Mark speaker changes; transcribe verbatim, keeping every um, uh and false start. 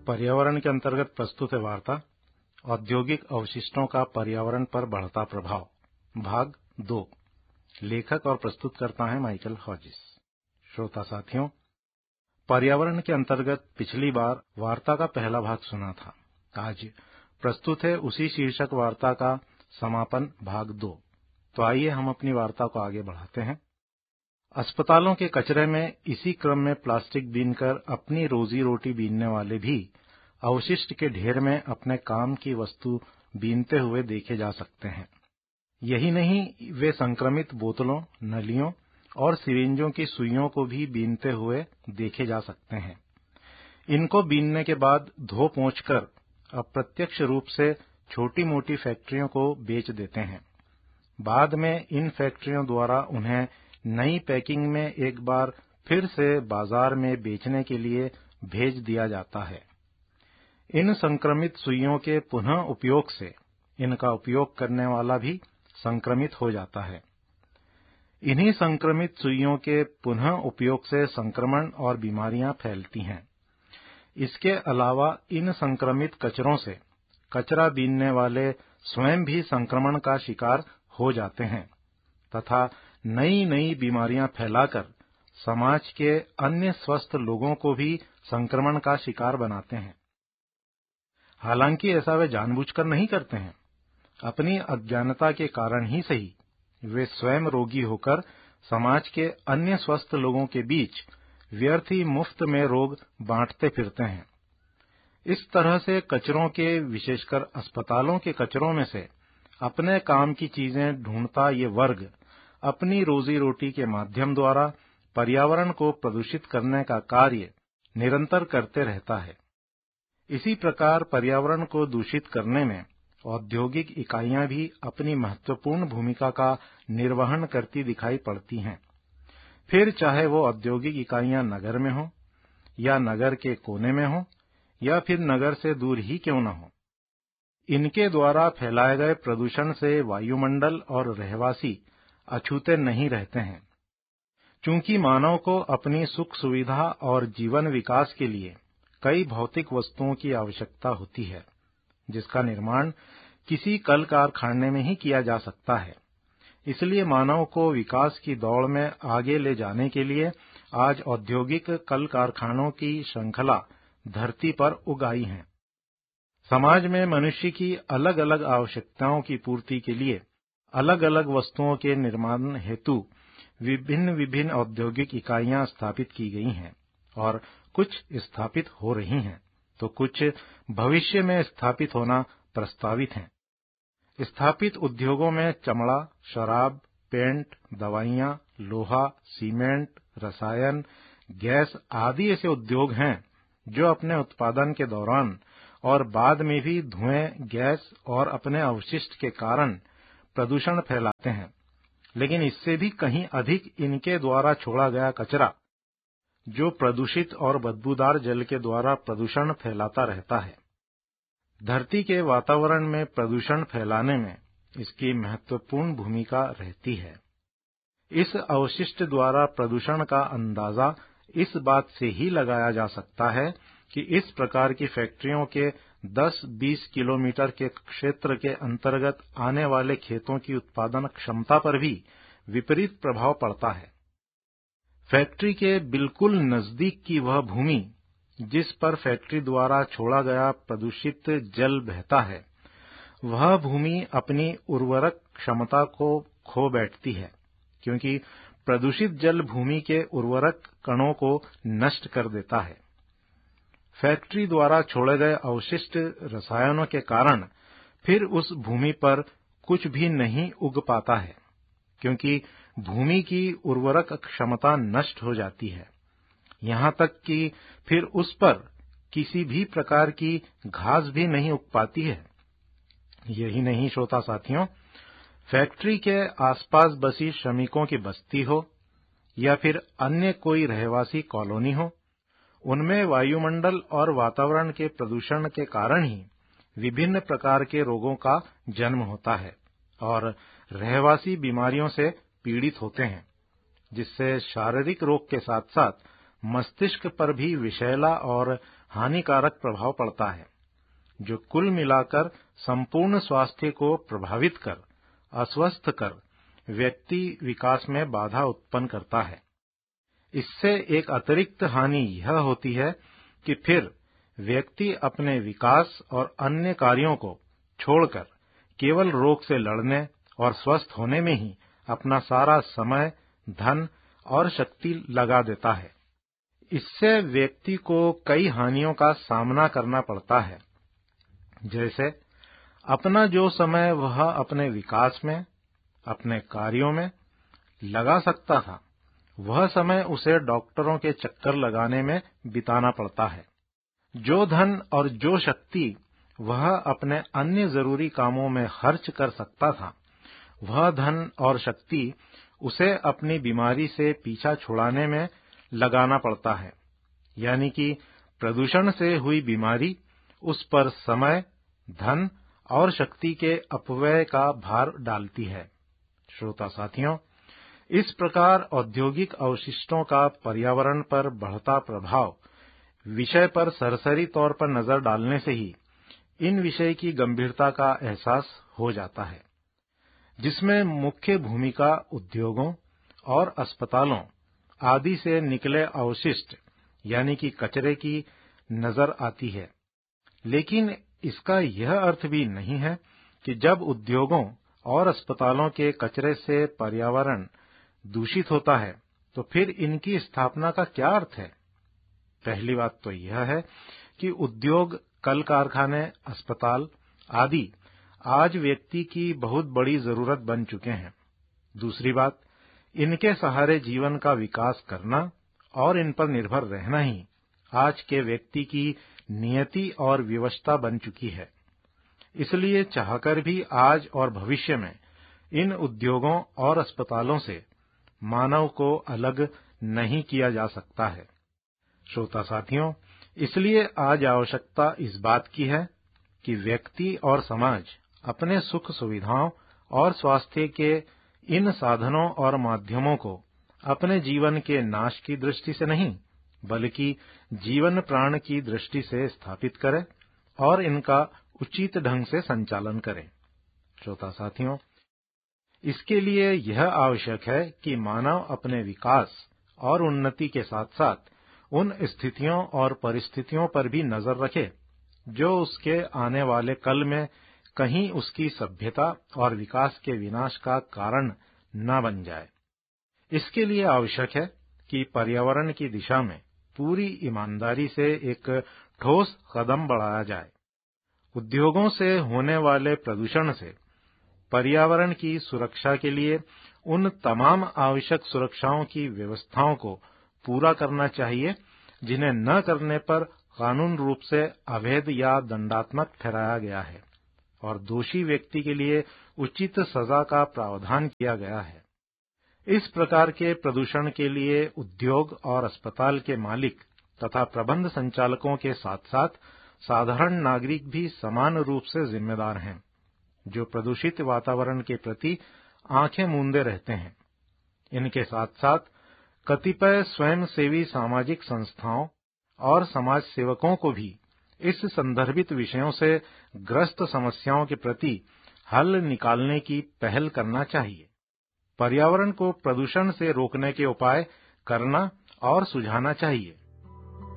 Speaker 1: पर्यावरण के अंतर्गत प्रस्तुत है वार्ता औद्योगिक अवशिष्टों का पर्यावरण पर बढ़ता प्रभाव, भाग दो। लेखक और प्रस्तुतकर्ता हैं माइकल हॉजिस। श्रोता साथियों, पर्यावरण के अंतर्गत पिछली बार वार्ता का पहला भाग सुना था। आज प्रस्तुत है उसी शीर्षक वार्ता का समापन, भाग दो। तो आइए हम अपनी वार्ता को आगे बढ़ाते हैं। अस्पतालों के कचरे में इसी क्रम में प्लास्टिक बीनकर अपनी रोजी रोटी बीनने वाले भी अवशिष्ट के ढेर में अपने काम की वस्तु बीनते हुए देखे जा सकते हैं। यही नहीं, वे संक्रमित बोतलों, नलियों और सिरिंजों की सुइयों को भी बीनते हुए देखे जा सकते हैं। इनको बीनने के बाद धो पोंछकर अप्रत्यक्ष रूप से छोटी मोटी फैक्ट्रियों को बेच देते हैं। बाद में इन फैक्ट्रियों द्वारा उन्हें नई पैकिंग में एक बार फिर से बाजार में बेचने के लिए भेज दिया जाता है। इन संक्रमित सुइयों के पुनः उपयोग से इनका उपयोग करने वाला भी संक्रमित हो जाता है। इन्हीं संक्रमित सुइयों के पुनः उपयोग से संक्रमण और बीमारियां फैलती हैं। इसके अलावा इन संक्रमित कचरों से कचरा बीनने वाले स्वयं भी संक्रमण का शिकार हो जाते हैं तथा नई नई बीमारियां फैलाकर समाज के अन्य स्वस्थ लोगों को भी संक्रमण का शिकार बनाते हैं। हालांकि ऐसा वे जानबूझकर नहीं करते हैं। अपनी अज्ञानता के कारण ही सही वे स्वयं रोगी होकर समाज के अन्य स्वस्थ लोगों के बीच व्यर्थ ही मुफ्त में रोग बांटते फिरते हैं। इस तरह से कचरों के, विशेषकर अस्पतालों के कचरों में से अपने काम की चीजें ढूंढता ये वर्ग अपनी रोजी रोटी के माध्यम द्वारा पर्यावरण को प्रदूषित करने का कार्य निरंतर करते रहता है। इसी प्रकार पर्यावरण को दूषित करने में औद्योगिक इकाइयां भी अपनी महत्वपूर्ण भूमिका का निर्वहन करती दिखाई पड़ती हैं। फिर चाहे वो औद्योगिक इकाइयां नगर में हो या नगर के कोने में हो या फिर नगर से दूर ही क्यों न हो, इनके द्वारा फैलाए गए प्रदूषण से वायुमंडल और रहवासी अछूते नहीं रहते हैं। चूंकि मानव को अपनी सुख सुविधा और जीवन विकास के लिए कई भौतिक वस्तुओं की आवश्यकता होती है, जिसका निर्माण किसी कल कारखाने में ही किया जा सकता है। इसलिए मानव को विकास की दौड़ में आगे ले जाने के लिए आज औद्योगिक कल कारखानों की श्रृंखला धरती पर उग आई है। समाज में मनुष्य की अलग अलग आवश्यकताओं की पूर्ति के लिए अलग अलग वस्तुओं के निर्माण हेतु विभिन्न विभिन्न औद्योगिक इकाइयां स्थापित की गई हैं और कुछ स्थापित हो रही हैं, तो कुछ भविष्य में स्थापित होना प्रस्तावित हैं। स्थापित उद्योगों में चमड़ा, शराब, पेंट, दवाइयां, लोहा, सीमेंट, रसायन, गैस आदि ऐसे उद्योग हैं जो अपने उत्पादन के दौरान और बाद में भी धुएं, गैस और अपने अवशिष्ट के कारण प्रदूषण फैलाते हैं। लेकिन इससे भी कहीं अधिक इनके द्वारा छोड़ा गया कचरा, जो प्रदूषित और बदबूदार जल के द्वारा प्रदूषण फैलाता रहता है। धरती के वातावरण में प्रदूषण फैलाने में इसकी महत्वपूर्ण भूमिका रहती है। इस अवशिष्ट द्वारा प्रदूषण का अंदाजा इस बात से ही लगाया जा सकता है कि इस प्रकार की फैक्ट्रियों के दस बीस किलोमीटर के क्षेत्र के अंतर्गत आने वाले खेतों की उत्पादन क्षमता पर भी विपरीत प्रभाव पड़ता है। फैक्ट्री के बिल्कुल नजदीक की वह भूमि जिस पर फैक्ट्री द्वारा छोड़ा गया प्रदूषित जल बहता है, वह भूमि अपनी उर्वरक क्षमता को खो बैठती है, क्योंकि प्रदूषित जल भूमि के उर्वरक कणों को नष्ट कर देता है। फैक्ट्री द्वारा छोड़े गए अवशिष्ट रसायनों के कारण फिर उस भूमि पर कुछ भी नहीं उग पाता है, क्योंकि भूमि की उर्वरक क्षमता नष्ट हो जाती है। यहाँ तक कि फिर उस पर किसी भी प्रकार की घास भी नहीं उग पाती है। यही नहीं श्रोता साथियों, फैक्ट्री के आसपास बसी श्रमिकों की बस्ती हो या फिर अन्य कोई रहवासी कॉलोनी हो, उनमें वायुमंडल और वातावरण के प्रदूषण के कारण ही विभिन्न प्रकार के रोगों का जन्म होता है और रहवासी बीमारियों से पीड़ित होते हैं, जिससे शारीरिक रोग के साथ साथ मस्तिष्क पर भी विषैला और हानिकारक प्रभाव पड़ता है, जो कुल मिलाकर संपूर्ण स्वास्थ्य को प्रभावित कर, अस्वस्थ कर, व्यक्ति विकास में बाधा उत्पन्न करता है। इससे एक अतिरिक्त हानि यह होती है कि फिर व्यक्ति अपने विकास और अन्य कार्यों को छोड़कर केवल रोग से लड़ने और स्वस्थ होने में ही अपना सारा समय, धन और शक्ति लगा देता है। इससे व्यक्ति को कई हानियों का सामना करना पड़ता है, जैसे अपना जो समय वह अपने विकास में, अपने कार्यों में लगा सकता था, वह समय उसे डॉक्टरों के चक्कर लगाने में बिताना पड़ता है। जो धन और जो शक्ति वह अपने अन्य जरूरी कामों में खर्च कर सकता था, वह धन और शक्ति उसे अपनी बीमारी से पीछा छुड़ाने में लगाना पड़ता है। यानी कि प्रदूषण से हुई बीमारी उस पर समय, धन और शक्ति के अपव्यय का भार डालती है। श्रोता साथियों, इस प्रकार औद्योगिक अवशिष्टों का पर्यावरण पर बढ़ता प्रभाव विषय पर सरसरी तौर पर नजर डालने से ही इन विषय की गंभीरता का एहसास हो जाता है, जिसमें मुख्य भूमिका उद्योगों और अस्पतालों आदि से निकले अवशिष्ट यानी कि कचरे की नजर आती है। लेकिन इसका यह अर्थ भी नहीं है कि जब उद्योगों और अस्पतालों के कचरे से पर्यावरण दूषित होता है तो फिर इनकी स्थापना का क्या अर्थ है। पहली बात तो यह है कि उद्योग, कल कारखाने, अस्पताल आदि आज व्यक्ति की बहुत बड़ी जरूरत बन चुके हैं। दूसरी बात, इनके सहारे जीवन का विकास करना और इन पर निर्भर रहना ही आज के व्यक्ति की नियति और विवशता बन चुकी है। इसलिए चाहकर भी आज और भविष्य में इन उद्योगों और अस्पतालों से मानव को अलग नहीं किया जा सकता है। श्रोता साथियों, इसलिए आज आवश्यकता इस बात की है कि व्यक्ति और समाज अपने सुख सुविधाओं और स्वास्थ्य के इन साधनों और माध्यमों को अपने जीवन के नाश की दृष्टि से नहीं, बल्कि जीवन प्राण की दृष्टि से स्थापित करे और इनका उचित ढंग से संचालन करें। श्रोता साथियों, इसके लिए यह आवश्यक है कि मानव अपने विकास और उन्नति के साथ साथ उन स्थितियों और परिस्थितियों पर भी नजर रखे जो उसके आने वाले कल में कहीं उसकी सभ्यता और विकास के विनाश का कारण न बन जाए। इसके लिए आवश्यक है कि पर्यावरण की दिशा में पूरी ईमानदारी से एक ठोस कदम बढ़ाया जाए। उद्योगों से होने वाले प्रदूषण से पर्यावरण की सुरक्षा के लिए उन तमाम आवश्यक सुरक्षाओं की व्यवस्थाओं को पूरा करना चाहिए जिन्हें न करने पर कानून रूप से अवैध या दंडात्मक ठहराया गया है और दोषी व्यक्ति के लिए उचित सजा का प्रावधान किया गया है। इस प्रकार के प्रदूषण के लिए उद्योग और अस्पताल के मालिक तथा प्रबंध संचालकों के साथ साथ साधारण नागरिक भी समान रूप से जिम्मेदार हैं, जो प्रदूषित वातावरण के प्रति आंखें मूंदे रहते हैं। इनके साथ साथ कतिपय स्वयंसेवी सामाजिक संस्थाओं और समाज सेवकों को भी इस संदर्भित विषयों से ग्रस्त समस्याओं के प्रति हल निकालने की पहल करना चाहिए। पर्यावरण को प्रदूषण से रोकने के उपाय करना और सुझाना चाहिए।